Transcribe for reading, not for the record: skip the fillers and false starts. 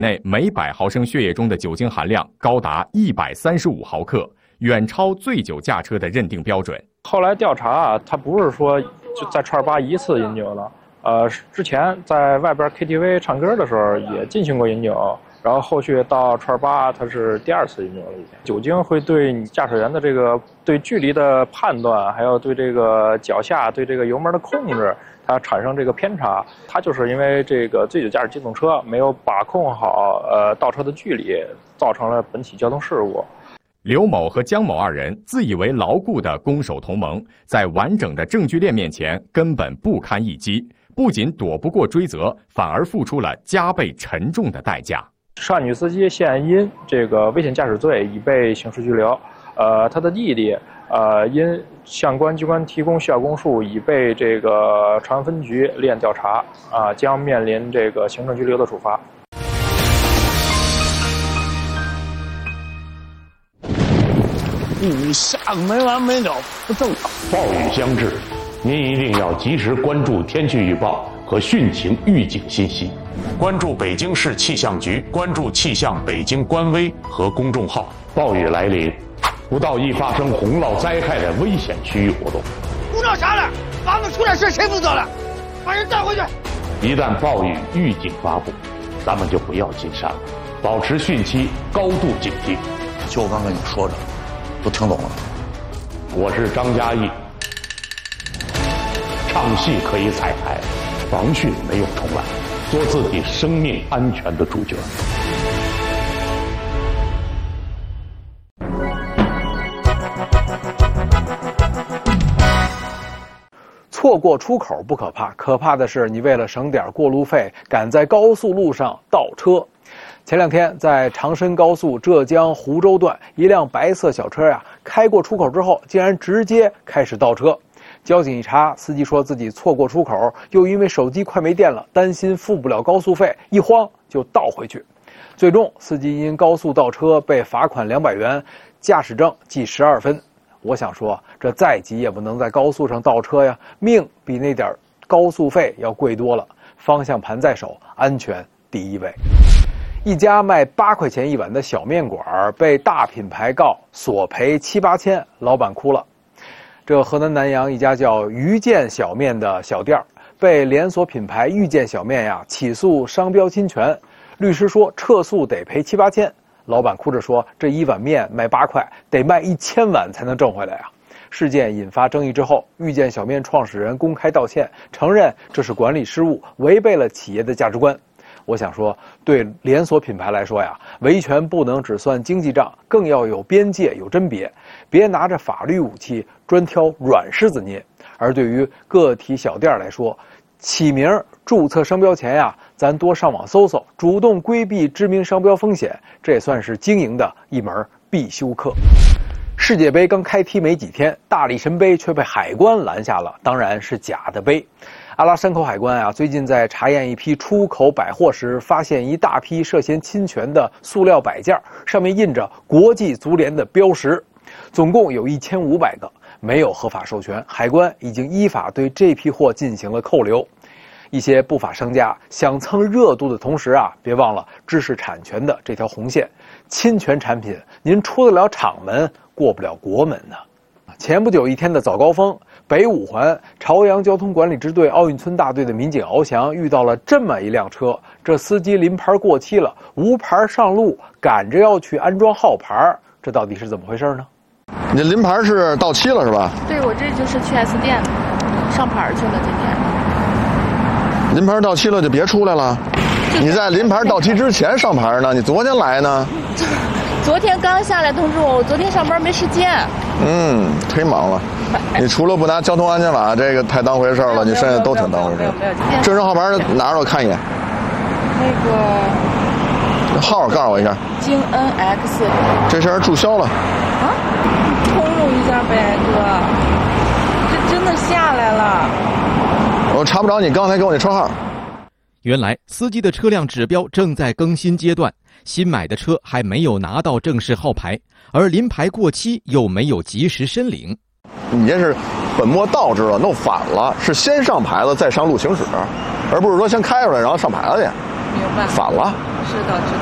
内每100毫升血液中的酒精含量高达135毫克，远超醉酒驾车的认定标准。 后来调查啊，他不是说就在串吧一次饮酒了，之前在外边 KTV 唱歌的时候也进行过饮酒，然后后续到串吧他是第2次饮酒了。已经酒精会对你驾驶员的这个对距离的判断，还有对这个脚下对这个油门的控制，它产生这个偏差。它就是因为这个醉酒驾驶机动车没有把控好倒车的距离，造成了本起交通事故。 刘某和姜某2人自以为牢固的攻守同盟，在完整的证据链面前根本不堪一击，不仅躲不过追责，反而付出了加倍沉重的代价。 涉案女司机现因这个危险驾驶罪已被刑事拘留，他的弟弟因向公安机关提供需要供述，已被这个朝阳分局立案调查，将面临这个行政拘留的处罚。 你下个没完没了，不正常。 暴雨将至，您一定要及时关注天气预报和汛情预警信息，关注北京市气象局，关注气象北京官微和公众号。暴雨来临，不到易发生洪涝灾害的危险区域活动。 不知道啥了，房子出点事谁负责了？把人带回去。 一旦暴雨预警发布，咱们就不要进山了，保持汛期高度警惕。 就我刚跟你说着，都听懂了。 我是张嘉译，唱戏可以彩排，防汛没有重来，做自己生命安全的主角。 错过出口不可怕，可怕的是你为了省点过路费，赶在高速路上倒车。前2天，在长深高速浙江湖州段，一辆白色小车开过出口之后，竟然直接开始倒车。交警一查，司机说自己错过出口，又因为手机快没电了，担心付不了高速费，一慌就倒回去。最终，司机因高速倒车被罚款200元，驾驶证记12分。我想说，这再急也不能在高速上倒车呀，命比那点高速费要贵多了。方向盘在手，安全第一位。一家卖8块钱一碗的小面馆被大品牌告索赔7、8千，老板哭了。这河南南阳一家叫遇见小面的小店被连锁品牌遇见小面起诉商标侵权，律师说撤诉得赔7、8千。老板哭着说，这一碗面卖8块，得卖1000碗才能挣回来呀。事件引发争议之后，遇见小面创始人公开道歉，承认这是管理失误，违背了企业的价值观。我想说，对连锁品牌来说维权不能只算经济账，更要有边界有甄别，别拿着法律武器专挑软柿子捏。而对于个体小店来说，起名注册商标前咱多上网搜搜，主动规避知名商标风险，这也算是经营的一门必修课。世界杯刚开踢没几天，大力神杯却被海关拦下了，当然是假的杯。阿拉山口海关最近在查验一批出口百货时，发现一大批涉嫌侵权的塑料摆件，上面印着国际足联的标识，总共有1500个，没有合法授权。海关已经依法对这批货进行了扣留。一些不法商家想蹭热度的同时别忘了知识产权的这条红线，侵权产品您出得了厂门，过不了国门呢。前不久一天的早高峰，北5环朝阳交通管理支队奥运村大队的民警翱翔遇到了这么一辆车，这司机临牌过期了，无牌上路，赶着要去安装号牌，这到底是怎么回事呢？ 你这临牌是到期了是吧？ 对，我这就是去 4S 店上牌去了，今天。 临牌到期了就别出来了，你在临牌到期之前上牌呢，你昨天来呢？ 昨天刚下来通知我昨天上班没时间。 忒忙了。你除了不拿交通安全法这个太当回事了，你剩下都挺当回事。正式号牌拿着我看一眼。 那个号告诉我一下。 京 NX。 这事儿注销了。 通融一下呗，哥。这真的下来了。 我查不着你刚才给我那车号。 原来司机的车辆指标正在更新阶段，新买的车还没有拿到正式号牌，而临牌过期又没有及时申领。 你这是本末倒置了，弄反了，是先上牌子再上路行驶，而不是说先开出来然后上牌子去。 明白。 反了。 知道。